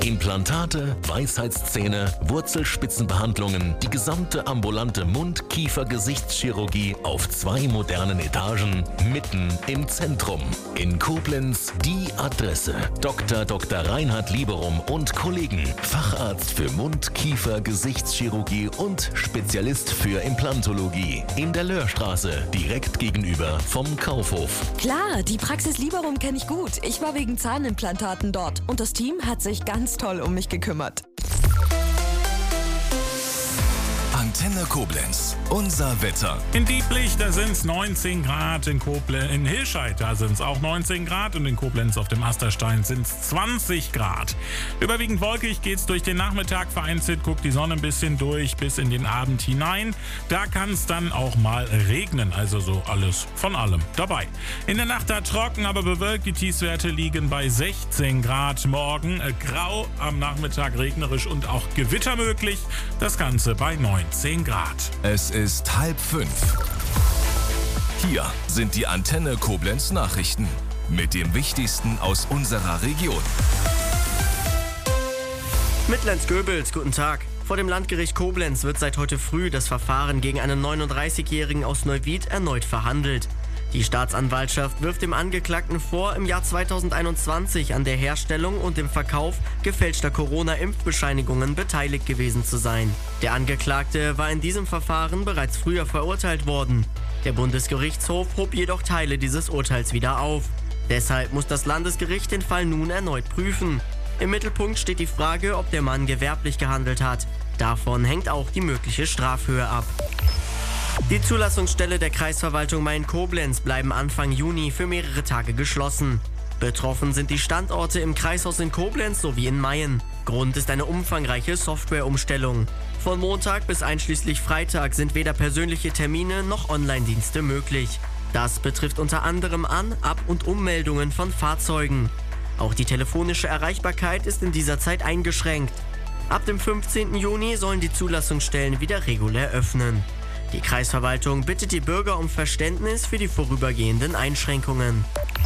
Implantate, Weisheitszähne, Wurzelspitzenbehandlungen, die gesamte ambulante Mund-Kiefer-Gesichtschirurgie auf 2 modernen Etagen, mitten im Zentrum. In Koblenz die Adresse: Dr. Reinhard Lieberum und Kollegen, Facharzt für Mund-Kiefer-Gesichtschirurgie und Spezialist für Implantologie. In der Löhrstraße, direkt gegenüber vom Kaufhof. Klar, die Praxis Lieberum kenne ich gut. Ich war wegen Zahnimplantaten dort und das Team hat sich ganz toll um mich gekümmert. Antenne Koblenz, unser Wetter. In Dieblich, da sind es 19 Grad, in Hilscheid, da sind es auch 19 Grad und in Koblenz auf dem Asterstein sind es 20 Grad. Überwiegend wolkig geht es durch den Nachmittag, vereinzelt guckt die Sonne ein bisschen durch bis in den Abend hinein. Da kann es dann auch mal regnen, also so alles von allem dabei. In der Nacht da trocken, aber bewölkt, die Tiefstwerte liegen bei 16 Grad. Morgen grau, am Nachmittag regnerisch und auch Gewitter möglich, das Ganze bei 19 Grad. Es ist 4:30. Hier sind die Antenne Koblenz Nachrichten mit dem Wichtigsten aus unserer Region. Mitlenz-Göbels, guten Tag. Vor dem Landgericht Koblenz wird seit heute früh das Verfahren gegen einen 39-Jährigen aus Neuwied erneut verhandelt. Die Staatsanwaltschaft wirft dem Angeklagten vor, im Jahr 2021 an der Herstellung und dem Verkauf gefälschter Corona-Impfbescheinigungen beteiligt gewesen zu sein. Der Angeklagte war in diesem Verfahren bereits früher verurteilt worden. Der Bundesgerichtshof hob jedoch Teile dieses Urteils wieder auf. Deshalb muss das Landesgericht den Fall nun erneut prüfen. Im Mittelpunkt steht die Frage, ob der Mann gewerblich gehandelt hat. Davon hängt auch die mögliche Strafhöhe ab. Die Zulassungsstelle der Kreisverwaltung Mayen-Koblenz bleiben Anfang Juni für mehrere Tage geschlossen. Betroffen sind die Standorte im Kreishaus in Koblenz sowie in Mayen. Grund ist eine umfangreiche Softwareumstellung. Von Montag bis einschließlich Freitag sind weder persönliche Termine noch Online-Dienste möglich. Das betrifft unter anderem An-, Ab- und Ummeldungen von Fahrzeugen. Auch die telefonische Erreichbarkeit ist in dieser Zeit eingeschränkt. Ab dem 15. Juni sollen die Zulassungsstellen wieder regulär öffnen. Die Kreisverwaltung bittet die Bürger um Verständnis für die vorübergehenden Einschränkungen.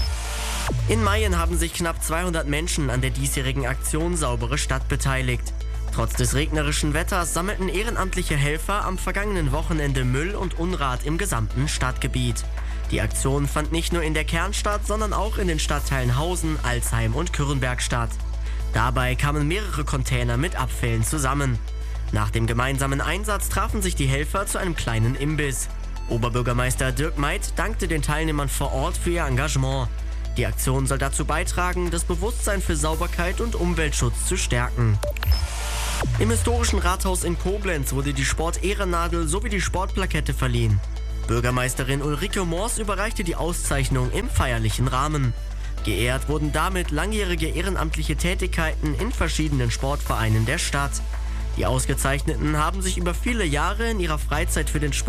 In Mayen haben sich knapp 200 Menschen an der diesjährigen Aktion Saubere Stadt beteiligt. Trotz des regnerischen Wetters sammelten ehrenamtliche Helfer am vergangenen Wochenende Müll und Unrat im gesamten Stadtgebiet. Die Aktion fand nicht nur in der Kernstadt, sondern auch in den Stadtteilen Hausen, Alzheim und Kürrenberg statt. Dabei kamen mehrere Container mit Abfällen zusammen. Nach dem gemeinsamen Einsatz trafen sich die Helfer zu einem kleinen Imbiss. Oberbürgermeister Dirk Meid dankte den Teilnehmern vor Ort für ihr Engagement. Die Aktion soll dazu beitragen, das Bewusstsein für Sauberkeit und Umweltschutz zu stärken. Im historischen Rathaus in Koblenz wurde die Sport-Ehrennadel sowie die Sportplakette verliehen. Bürgermeisterin Ulrike Moors überreichte die Auszeichnung im feierlichen Rahmen. Geehrt wurden damit langjährige ehrenamtliche Tätigkeiten in verschiedenen Sportvereinen der Stadt. Die Ausgezeichneten haben sich über viele Jahre in ihrer Freizeit für den Sport